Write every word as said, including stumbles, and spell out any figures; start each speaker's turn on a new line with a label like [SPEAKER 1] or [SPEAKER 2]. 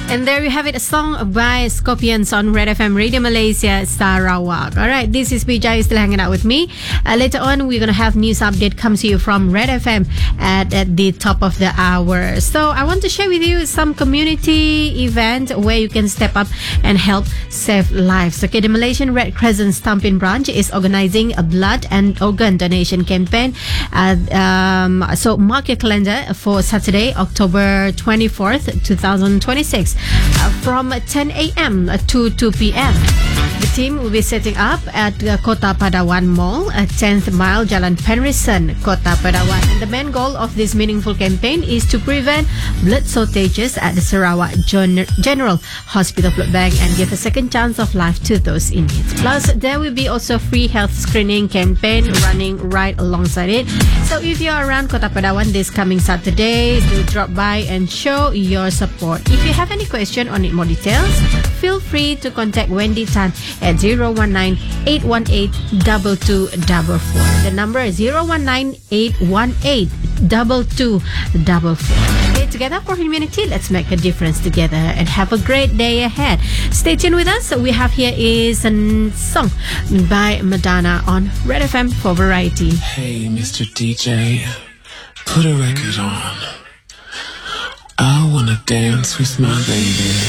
[SPEAKER 1] And there you have it, a song by Scorpions on Red F M Radio Malaysia, Sarawak. All right, this is Bijay still hanging out with me. Uh, later on, we're going to have news update comes to you from Red F M at, at the top of the hour. So I want to share with you some community event where you can step up and help save lives. Okay, the Malaysian Red Crescent Stampin Branch is organizing a blood and organ donation campaign. Uh, um, so mark your calendar for Saturday, October twenty-fourth, twenty twenty-six. Uh, from ten a.m. to two p.m. The team will be setting up at uh, Kota Padawan Mall at tenth Mile Jalan Penrisen, Kota Padawan. And the main goal of this meaningful campaign is to prevent blood shortages at the Sarawak Gen- General Hospital Blood Bank and give a second chance of life to those in need. Plus, there will be also free health screening campaign running right alongside it. So if you're around Kota Padawan this coming Saturday, do drop by and show your support. If you have any question or need more details, feel free to contact Wendy Tan at zero one nine, eight one eight, two two four four. The number is zero one nine, eight one eight, two two four four. Okay, together for humanity, let's make a difference together and have a great day ahead. Stay tuned with us. We have here is a song by Madonna on Red F M for Variety.
[SPEAKER 2] Hey, Mister D J, put a record on. I wanna dance with my baby.